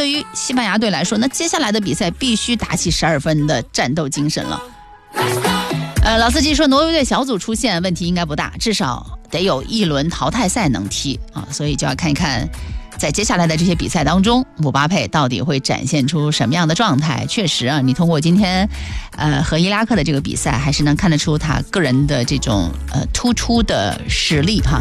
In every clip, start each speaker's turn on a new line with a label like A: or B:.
A: 对于西班牙队来说，那接下来的比赛必须打起12分的战斗精神了。老司机说挪威队小组出线问题应该不大，至少得有一轮淘汰赛能踢啊，所以就要看一看在接下来的这些比赛当中，姆巴佩到底会展现出什么样的状态。确实啊，你通过今天和伊拉克的这个比赛，还是能看得出他个人的这种突出的实力哈。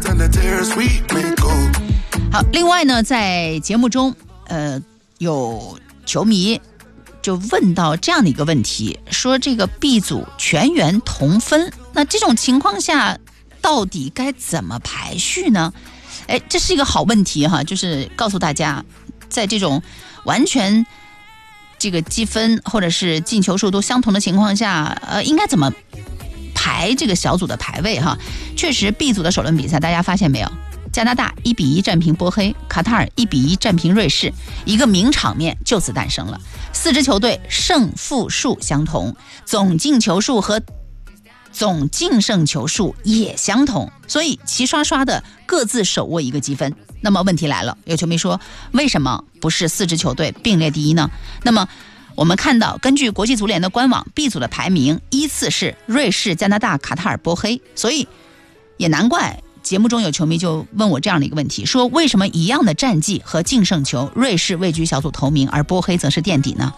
A: 好，另外呢，在节目中有球迷就问到这样的一个问题，说这个 B 组全员同分，那这种情况下到底该怎么排序呢？这是一个好问题哈，就是告诉大家，在这种完全这个积分或者是进球数都相同的情况下，应该怎么排这个小组的排位哈？确实 ，B 组的首轮比赛大家发现没有？加拿大1-1战平波黑，卡塔尔1-1战平瑞士，一个名场面就此诞生了。4支球队胜负数相同，总进球数和总净胜球数也相同，所以齐刷刷的各自手握一个积分。那么问题来了，有球迷说，为什么不是4支球队并列第一呢？那么我们看到，根据国际足联的官网 ，B 组的排名依次是瑞士、加拿大、卡塔尔、波黑，所以也难怪节目中有球迷就问我这样的一个问题，说为什么一样的战绩和净胜球，瑞士位居小组头名，而波黑则是垫底呢？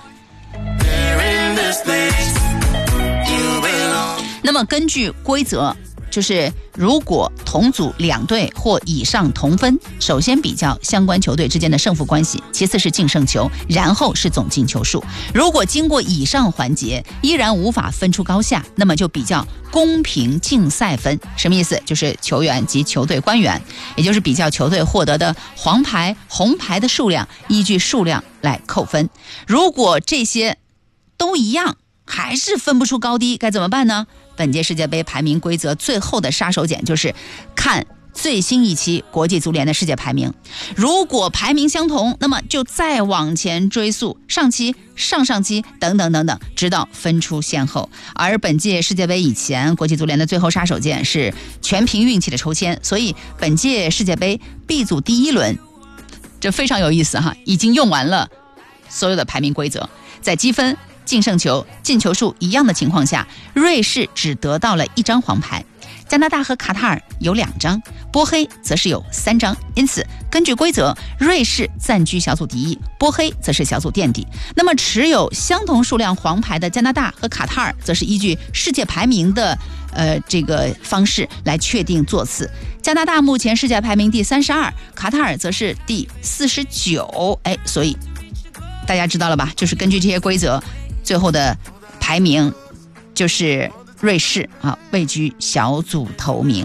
A: 那么根据规则，就是如果同组2队或以上同分，首先比较相关球队之间的胜负关系，其次是净胜球，然后是总进球数。如果经过以上环节依然无法分出高下，那么就比较公平竞赛分。什么意思？就是球员及球队官员，也就是比较球队获得的黄牌、红牌的数量，依据数量来扣分。如果这些都一样，还是分不出高低，该怎么办呢？本届世界杯排名规则最后的杀手锏就是看最新一期国际足联的世界排名，如果排名相同，那么就再往前追溯上期、上上期等等等等，直到分出先后。而本届世界杯以前，国际足联的最后杀手锏是全凭运气的抽签，所以本届世界杯 B 组第1轮，这非常有意思哈，已经用完了所有的排名规则，在积分、净胜球、进球数一样的情况下，瑞士只得到了1张黄牌，加拿大和卡塔尔有2张，波黑则是有3张。因此根据规则，瑞士暂居小组第一，波黑则是小组垫底。那么持有相同数量黄牌的加拿大和卡塔尔则是依据世界排名的这个方式来确定座次。加拿大目前世界排名第32，卡塔尔则是第49。所以大家知道了吧，就是根据这些规则，最后的排名就是瑞士啊，位居小组头名。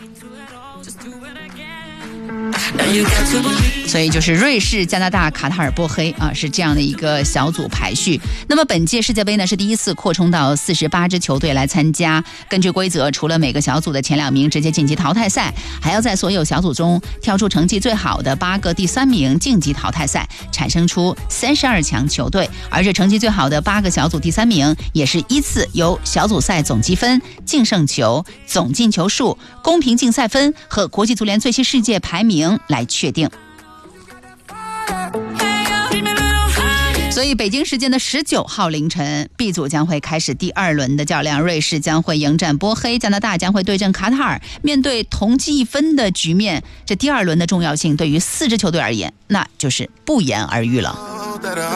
A: 所以就是瑞士、加拿大、卡塔尔、波黑啊，是这样的一个小组排序。那么本届世界杯呢，是第一次扩充到48支球队来参加。根据规则，除了每个小组的前2名直接晋级淘汰赛，还要在所有小组中挑出成绩最好的8个第3名晋级淘汰赛，产生出32强球队。而这成绩最好的8个小组第3名，也是依次由小组赛总积分、净胜球、总进球数、公平竞赛分和国际足联最新世界排名来确定。所以北京时间的19号凌晨 ，B 组将会开始第2轮的较量，瑞士将会迎战波黑，加拿大将会对阵卡塔尔。面对同积1分的局面，这第2轮的重要性对于4支球队而言，那就是不言而喻了。